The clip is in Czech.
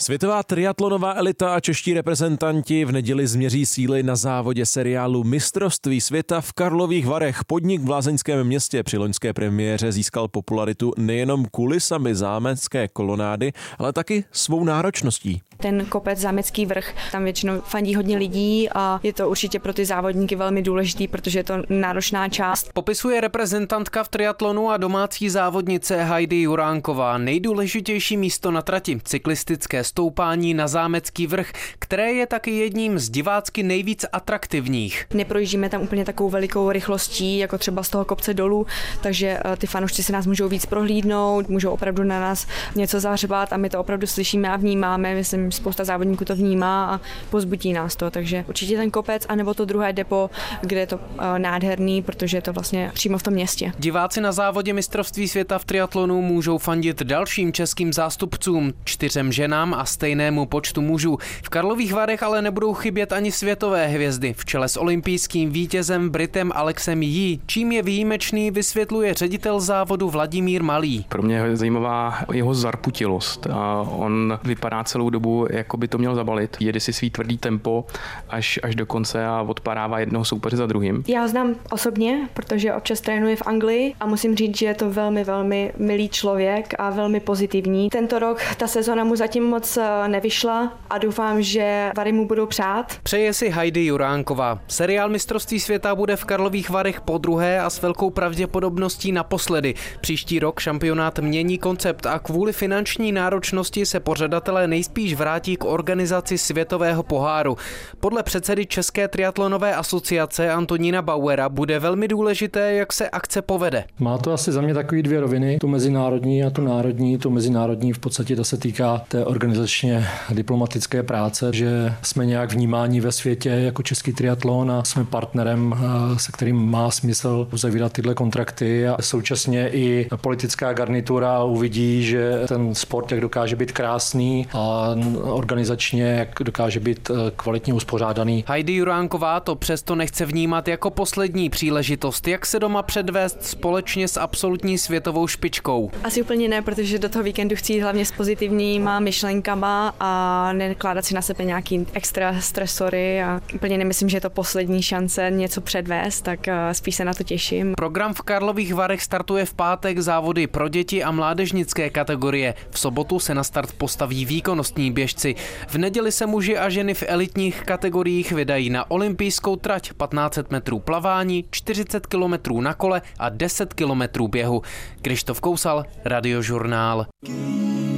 Světová triatlonová elita a čeští reprezentanti v neděli změří síly na závodě seriálu Mistrovství světa v Karlových Varech. Podnik v lázeňském městě při loňské premiéře získal popularitu nejenom kulisami zámecké kolonády, ale taky svou náročností. Ten kopec Zámecký vrch, tam většinou fandí hodně lidí a je to určitě pro ty závodníky velmi důležitý, protože je to náročná část. Popisuje reprezentantka v triatlonu a domácí závodnice Heidi Juránková nejdůležitější místo na trati, cyklistické stoupání na Zámecký vrch, které je taky jedním z divácky nejvíc atraktivních. Neprojíždíme tam úplně takovou velikou rychlostí, jako třeba z toho kopce dolů, takže ty fanoušci se nás můžou víc prohlídnout, můžou opravdu na nás něco zahřbat a my to opravdu slyšíme a vnímáme. Myslím, spousta závodníků to vnímá a pozbudí nás to, takže určitě ten kopec anebo to druhé depo, kde je to nádherný, protože je to vlastně přímo v tom městě. Diváci na závodě Mistrovství světa v triatlonu můžou fandit dalším českým zástupcům, 4 ženám a stejnému počtu mužů. V Karlových Varech ale nebudou chybět ani světové hvězdy, v čele s olympijským vítězem Britem Alexem Yee. Čím je výjimečný, vysvětluje ředitel závodu Vladimír Malý. Pro mě je zajímavá jeho zarputilost. On vypadá celou dobu, jako by to měl zabalit. Jede si svý tvrdý tempo až do konce a odparává jednoho soupeře za druhým. Já ho znám osobně, protože občas trénuje v Anglii a musím říct, že je to velmi, velmi milý člověk a velmi pozitivní. Tento rok ta sezona mu zatím moc nevyšla a doufám, že Vary mu budou přát. Přeje si Heidi Juránková. Seriál Mistrovství světa bude v Karlových Varech podruhé a s velkou pravděpodobností naposledy. Příští rok šampionát mění koncept a kvůli finanční náročnosti se pořadatelé nejspíš vrátí k organizaci světového poháru. Podle předsedy České triatlonové asociace Antonína Bauera bude velmi důležité, jak se akce povede. Má to asi za mě takový 2 roviny, tu mezinárodní a tu národní. Tu mezinárodní v podstatě to se týká té organizačně diplomatické práce, že jsme nějak vnímáni ve světě jako český triatlon a jsme partnerem, se kterým má smysl uzavírat tyhle kontrakty a současně i politická garnitura uvidí, že ten sport jak dokáže být krásný a organizačně jak dokáže být kvalitně uspořádaný. Heidi Juránková to přesto nechce vnímat jako poslední příležitost, jak se doma předvést společně s absolutní světovou špičkou. Asi úplně ne, protože do toho víkendu chci jít hlavně s pozitivníma myšlenkama a nekládat si na sebe nějaký extra stresory a úplně nemyslím, že je to poslední šance něco předvést, tak spíš se na to těším. Program v Karlových Varech startuje v pátek závody pro děti a mládežnické kategorie. V sobotu se na start postaví výkonnostní běžci. V neděli se muži a ženy v elitních kategoriích vydají na olympijskou trať 1500 metrů plavání, 40 kilometrů na kole a 10 kilometrů běhu. Krištof Kousal, Radiožurnál.